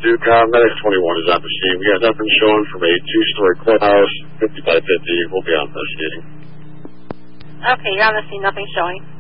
Duke, Medic 21 is on the scene. We got nothing showing from a 2-story courthouse, 50 by 50. We'll be investigating. Okay, you're on the scene, nothing showing.